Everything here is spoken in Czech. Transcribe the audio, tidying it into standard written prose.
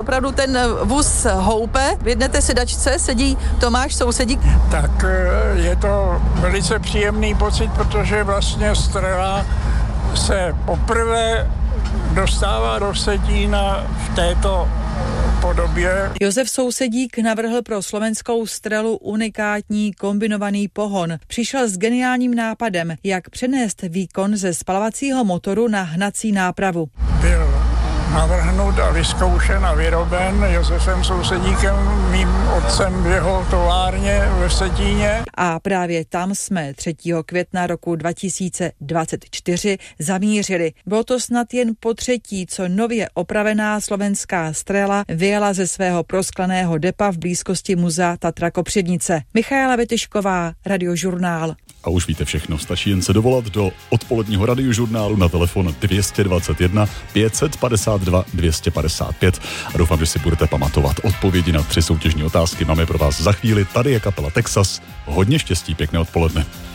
opravdu ten vůz houpe. V jedné té sedačce sedí Tomáš, sousedík. Tak je to velice příjemný pocit, protože vlastně Strela se poprvé dostává do Vsetína v této podobě. Josef Sousedík navrhl pro slovenskou Strelu unikátní kombinovaný pohon. Přišel s geniálním nápadem, jak přenést výkon ze spalovacího motoru na hnací nápravu. Byl navrhnut a vyzkoušen a vyroben Josefem Sousedíkem, mým otcem v jeho továrně ve Vsetíně. A právě tam jsme 3. května roku 2024 zamířili. Bylo to snad jen po třetí, co nově opravená slovenská Strela vyjela ze svého proskleného depa v blízkosti muzea Tatra Kopřivnice. Michaela Vetyšková, Radiožurnál. A už víte všechno, stačí jen se dovolat do odpoledního Radiožurnálu na telefon 221 552 255 a doufám, že si budete pamatovat. Odpovědi na 3 soutěžní otázky máme pro vás za chvíli. Tady je kapela Texas. Hodně štěstí, pěkné odpoledne.